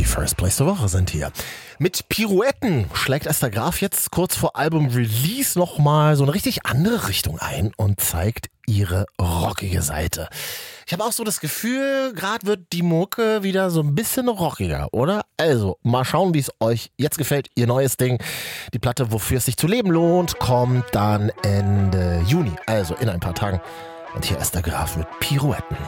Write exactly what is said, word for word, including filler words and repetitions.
First Place der Woche sind hier. Mit Pirouetten schlägt Esther Graf jetzt kurz vor Album-Release nochmal so eine richtig andere Richtung ein und zeigt ihre rockige Seite. Ich habe auch so das Gefühl, gerade wird die Mucke wieder so ein bisschen rockiger, oder? Also, mal schauen, wie es euch jetzt gefällt. Ihr neues Ding, die Platte, wofür es sich zu leben lohnt, kommt dann Ende Juni, also in ein paar Tagen. Und hier Esther Graf mit Pirouetten.